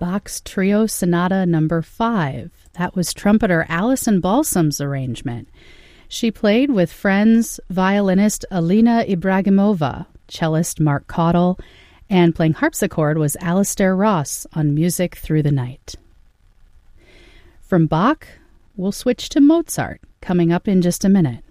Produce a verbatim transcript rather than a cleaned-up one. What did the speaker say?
Bach's Trio Sonata Number five. That was trumpeter Alison Balsam's arrangement. She played with friends violinist Alina Ibragimova, cellist Mark Caudill, and playing harpsichord was Alistair Ross on Music Through the Night. From Bach, we'll switch to Mozart, coming up in just a minute.